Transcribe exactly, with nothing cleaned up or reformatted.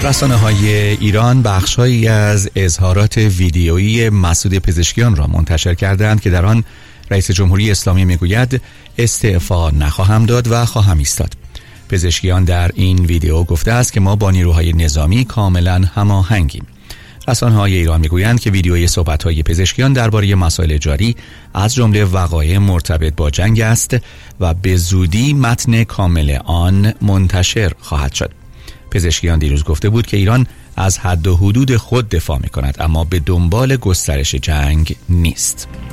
رسانه‌های ایران بخش‌هایی از اظهارات ویدیویی مسعود پزشکیان را منتشر کردند که در آن رئیس جمهوری اسلامی میگوید استعفا نخواهم داد و خواهم ایستاد. پزشکیان در این ویدیو گفته است که ما با نیروهای نظامی کاملا هماهنگیم. رسانه‌های ایران میگویند که ویدیوی صحبت‌های پزشکیان درباره مسائل جاری از جمله وقایع مرتبط با جنگ است و به زودی متن کامل آن منتشر خواهد شد. پزشکیان دیروز گفته بود که ایران از حد و حدود خود دفاع می‌کند اما به دنبال گسترش جنگ نیست.